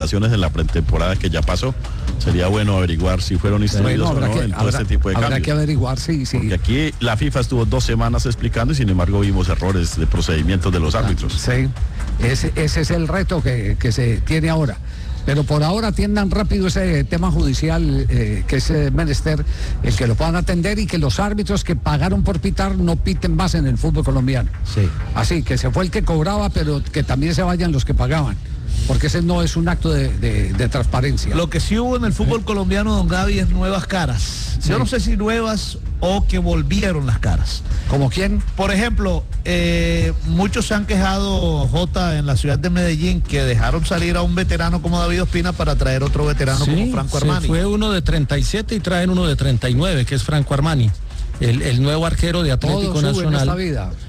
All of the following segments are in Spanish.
amonestaciones en la pretemporada que ya pasó. Sería bueno averiguar si fueron instruidos o no en todo este tipo de cambios. Habrá que averiguar, sí. Porque aquí la FIFA estuvo 2 semanas explicando y sin embargo vimos errores de procedimientos de los árbitros. Sí, ese es el reto que se tiene ahora. Pero por ahora atiendan rápido ese tema judicial que es menester, el que lo puedan atender y que los árbitros que pagaron por pitar no piten más en el fútbol colombiano. Sí. Así, que se fue el que cobraba, pero que también se vayan los que pagaban. Porque ese no es un acto de transparencia. Lo que sí hubo en el fútbol colombiano, don Gaby, es nuevas caras. Sí. Yo no sé si nuevas o que volvieron las caras. ¿Como quién? Por ejemplo, muchos se han quejado, Jota, en la ciudad de Medellín, que dejaron salir a un veterano como David Ospina para traer otro veterano como Franco Armani. Fue uno de 37 y traen uno de 39, que es Franco Armani. El nuevo arquero de Atlético Nacional. Todos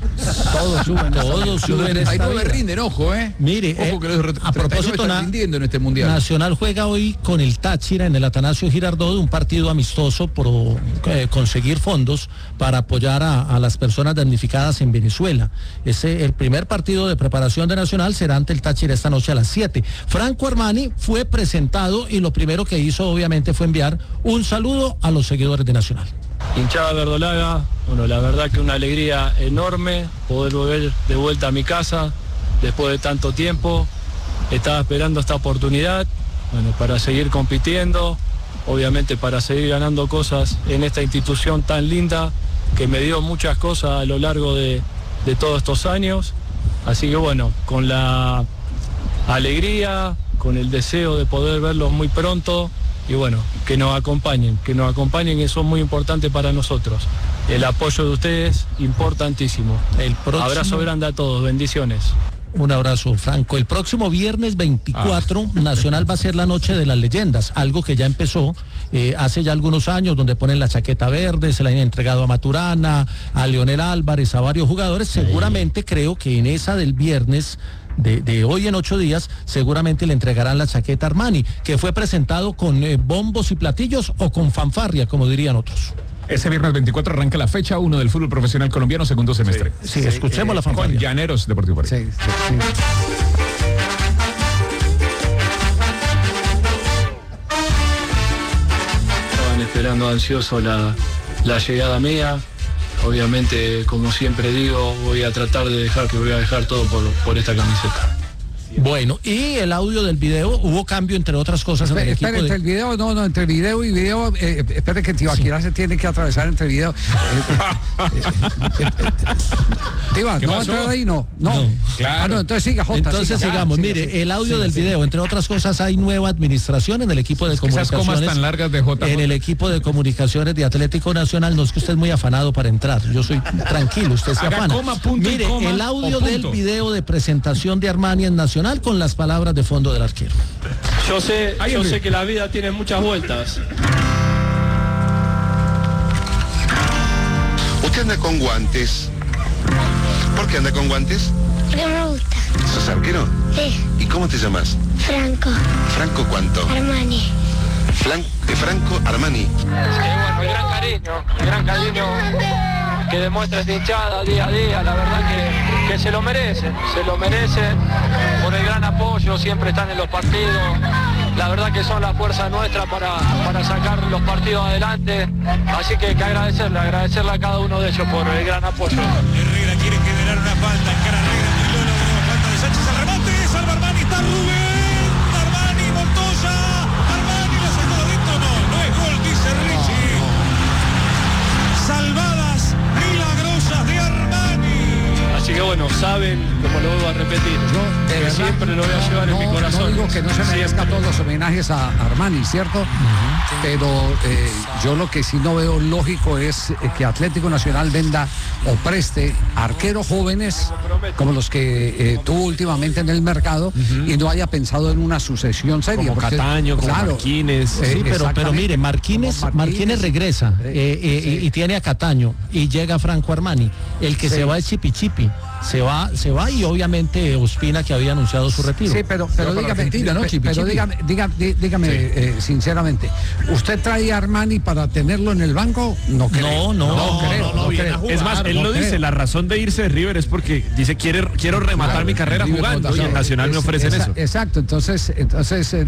suben. Todos suben. Ahí no me rinden, ojo, Mire, ojo que los a propósito, están rindiendo en este mundial. Nacional juega hoy con el Táchira en el Atanasio Girardot, un partido amistoso por conseguir fondos para apoyar a las personas damnificadas en Venezuela. El primer partido de preparación de Nacional será ante el Táchira esta noche a las 7. Franco Armani fue presentado y lo primero que hizo obviamente fue enviar un saludo a los seguidores de Nacional. Hinchada verdolaga, bueno, la verdad que una alegría enorme poder volver de vuelta a mi casa después de tanto tiempo. Estaba esperando esta oportunidad, bueno, para seguir compitiendo, obviamente para seguir ganando cosas en esta institución tan linda que me dio muchas cosas a lo largo de todos estos años. Así que bueno, con la alegría, con el deseo de poder verlos muy pronto. Y bueno, que nos acompañen, eso es muy importante para nosotros. El apoyo de ustedes, importantísimo. Abrazo grande a todos, bendiciones. Un abrazo, Franco. El próximo viernes 24, Nacional va a ser la noche de las leyendas, algo que ya empezó hace ya algunos años, donde ponen la chaqueta verde, se la han entregado a Maturana, a Leonel Álvarez, a varios jugadores. Seguramente creo que en esa del viernes de hoy en 8 días, seguramente le entregarán la chaqueta Armani, que fue presentado con bombos y platillos o con fanfarria, como dirían otros. Ese viernes 24 arranca la fecha 1 del fútbol profesional colombiano, segundo semestre. Sí, escuchemos la fanfarria. Con Llaneros Deportivo París. Sí. Estaban esperando ansioso la llegada mía. Obviamente, como siempre digo, voy a dejar todo por esta camiseta. Bueno, y el audio del video, hubo cambio entre otras cosas en el equipo. Entre el video, entre video y video, espere que Tibaquirá se tiene que atravesar entre video. Tiba, ¿no va a entrar ahí? No. Claro. Entonces siga, Jota. Entonces sigamos, mire, el audio del video, entre otras cosas, hay nueva administración en el equipo de comunicaciones. Esas comas tan largas de Jota. En el equipo de comunicaciones de Atlético Nacional, no es que usted es muy afanado para entrar, yo soy tranquilo, usted se afana. Mire, el audio del video de presentación de Armani en Nacional con las palabras de fondo del arquero. Yo sé que la vida tiene muchas vueltas. ¿Usted anda con guantes? ¿Por qué anda con guantes? Porque me gusta. ¿Sos arquero? Sí. ¿Y cómo te llamas? Franco. ¿Franco cuánto? Armani. Franco Armani. Bueno, el gran cariño que demuestra esta hinchada día a día, la verdad que se lo merecen por el gran apoyo, siempre están en los partidos, la verdad que son la fuerza nuestra para sacar los partidos adelante, así que hay que agradecerle a cada uno de ellos por el gran apoyo. Herrera quiere generar una falta, encara Herrera, Milolo, nueva falta de Sánchez, al remate, salva Armani, está Rubén, Armani, Montoya, Armani lo sacó adentro, no es gol, dice Richie. Salvadas milagrosas de Armani. Así que bueno, saben, como lo vuelvo a repetir, que siempre lo voy a llevar en mi corazón. No digo que no se merezcan todos los homenajes a Armani, ¿cierto? Pero yo lo que sí no veo lógico es que Atlético Nacional venda o preste arqueros jóvenes como los que tuvo últimamente en el mercado y no haya pensado en una sucesión seria. Como Cataño, como Marquínez. Sí, pero mire, Marquínez regresa y tiene a Cataño y llega Franco Armani. El que se va es Chipi. Se va y obviamente Ospina, que había anunciado su retiro. Sí, pero dígame sinceramente, ¿usted trae a Armani para tenerlo en el banco? No creo. No creo. Es más, él lo dice, la razón de irse de River es porque dice quiero rematar mi carrera jugando y en Nacional me ofrecen eso. Exacto, entonces